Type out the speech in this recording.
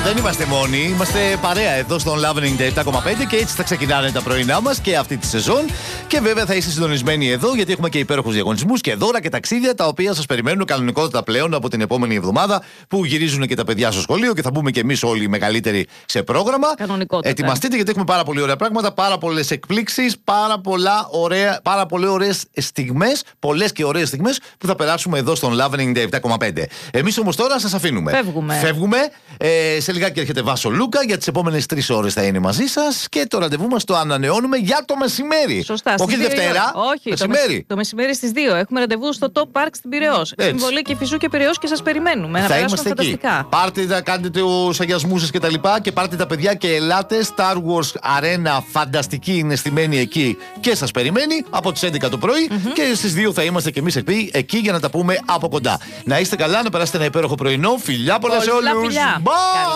δεν είμαστε μόνοι. Είμαστε παρέα εδώ στον Love 97,5 και έτσι θα ξεκινάνε τα πρωινά μας και αυτή τη σεζόν. Και βέβαια θα είστε συντονισμένοι εδώ γιατί έχουμε και υπέροχους διαγωνισμούς και δώρα και ταξίδια τα οποία σας περιμένουν κανονικότατα πλέον από την επόμενη εβδομάδα που γυρίζουν και τα παιδιά στο σχολείο και θα μπούμε και εμείς όλοι οι μεγαλύτεροι σε πρόγραμμα. Κανονικότατα. Ετοιμαστείτε γιατί έχουμε πάρα πολύ ωραία πράγματα, πάρα πολλές εκπλήξεις, πάρα πολύ ωραίες στιγμές, πολλές και ωραίες στιγμές που θα περάσουμε εδώ στον Love 97,5. Εμείς όμως τώρα σας αφήνουμε. Φεύγουμε. Σε λιγάκι έρχεται Βάσο Λούκα. Για τις επόμενες 3 ώρες θα είναι μαζί σας και το ραντεβού μας το ανανεώνουμε για το μεσημέρι. Σωστά. Όχι Δευτέρα. Όχι, μεσημέρι. Το μεσημέρι στις 2. Έχουμε ραντεβού στο Top Park στην Πειραιώς. Συμβολή και Φυσού και Πειραιώς και σας περιμένουμε. Θα να είμαστε φανταστικά. εκεί. Πάρτε, κάντε τους αγιασμούς σας και τα λοιπά και πάρτε τα παιδιά και ελάτε. Star Wars Arena φανταστική είναι στημένη εκεί και σας περιμένει από τις 11 το πρωί και στις 2 θα είμαστε και εμείς εκεί για να τα πούμε από κοντά. Να είστε καλά, να περάσετε ένα υπέροχο πρωινό. Φιλιά πολλά σε όλους. Φιλιά. Bye.